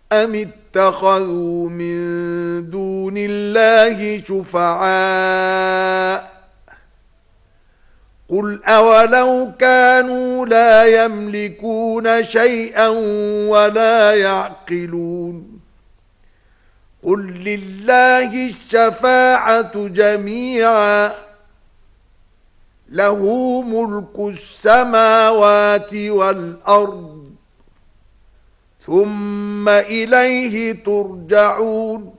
أم اتخذوا من دون الله شفعاء قل أولو كانوا لا يملكون شيئا ولا يعقلون قل لله الشفاعة جميعا له ملك السماوات والأرض ثم إليه ترجعون